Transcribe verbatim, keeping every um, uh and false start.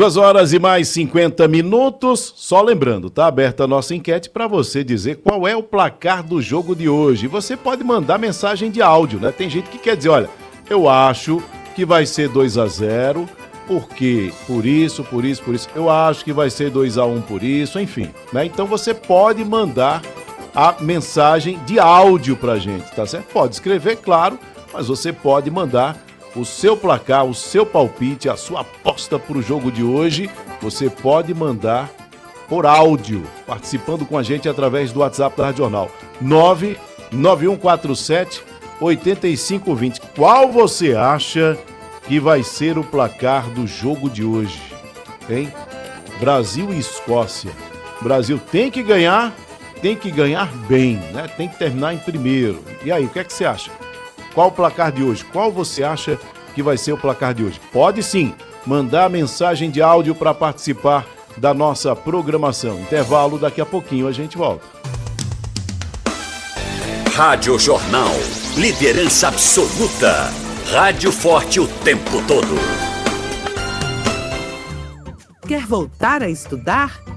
Duas horas e mais cinquenta minutos. Só lembrando, tá aberta a nossa enquete para você dizer qual é o placar do jogo de hoje. Você pode mandar mensagem de áudio, né? Tem gente que quer dizer, olha, eu acho que vai ser dois a zero, porque por isso, por isso, por isso. Eu acho que vai ser dois a um por isso, enfim, né? Então você pode mandar a mensagem de áudio pra gente, tá certo? Pode escrever, claro, mas você pode mandar o seu placar, o seu palpite, a sua aposta para o jogo de hoje. Você pode mandar por áudio, participando com a gente através do WhatsApp da Rádio Jornal. nove nove um quatro sete oito cinco dois zero. Qual você acha que vai ser o placar do jogo de hoje? Hein? Brasil e Escócia. O Brasil tem que ganhar, tem que ganhar bem, né? Tem que terminar em primeiro. E aí, o que é que você acha? Qual o placar de hoje? Qual você acha que vai ser o placar de hoje? Pode sim mandar mensagem de áudio para participar da nossa programação. Intervalo, daqui a pouquinho a gente volta. Rádio Jornal, liderança absoluta. Rádio forte o tempo todo. Quer voltar a estudar?